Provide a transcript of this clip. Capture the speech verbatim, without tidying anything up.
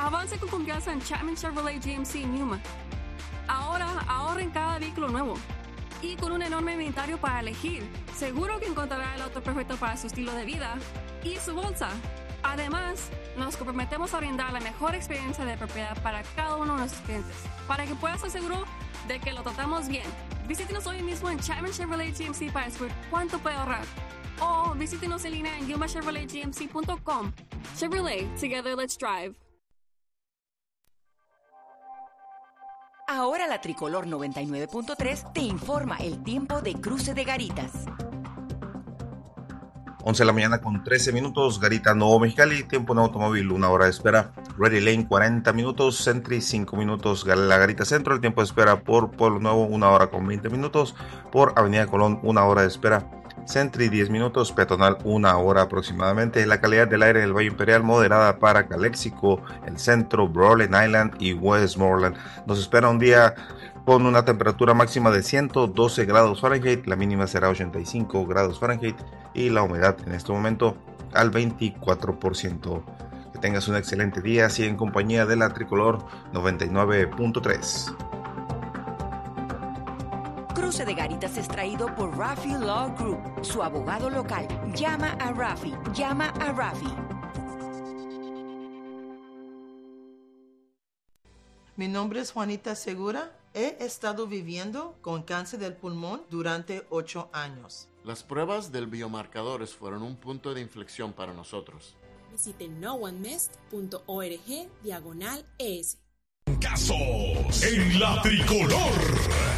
Avance con confianza en Chapman Chevrolet G M C Newman. Ahora ahorra en cada vehículo nuevo. Y con un enorme inventario para elegir, seguro que encontrará el auto perfecto para su estilo de vida y su bolsa. Además, nos comprometemos a brindar la mejor experiencia de propiedad para cada uno de nuestros clientes, para que puedas estar seguro de que lo tratamos bien. Visítenos hoy mismo en Chapman Chevrolet G M C para descubrir cuánto puede ahorrar. O visítenos en línea en yuma chevrolet g m c punto com. Chevrolet, together let's drive. Ahora la Tricolor noventa y nueve punto tres te informa el tiempo de Cruce de Garitas. once de la mañana con trece minutos, Garita Nuevo Mexicali, tiempo en automóvil, una hora de espera. Ready Lane, cuarenta minutos, Sentry, cinco minutos, La Garita Centro, el tiempo de espera por Pueblo Nuevo, una hora con veinte minutos. Por Avenida Colón, una hora de espera. Sentry, diez minutos, Peatonal, una hora aproximadamente. La calidad del aire del Valle Imperial, moderada para Calexico, el centro, Rhode Island y Westmoreland. Nos espera un día con una temperatura máxima de ciento doce grados Fahrenheit, la mínima será ochenta y cinco grados Fahrenheit y la humedad en este momento al veinticuatro por ciento. Que tengas un excelente día, así en compañía de la Tricolor noventa y nueve punto tres. Cruce de Garitas es traído por Rafi Law Group, su abogado local. Llama a Rafi, llama a Rafi. Mi nombre es Juanita Segura. He estado viviendo con cáncer del pulmón durante ocho años. Las pruebas del biomarcadores fueron un punto de inflexión para nosotros. Visite no one missed punto org diagonal es. Casos en la Tricolor.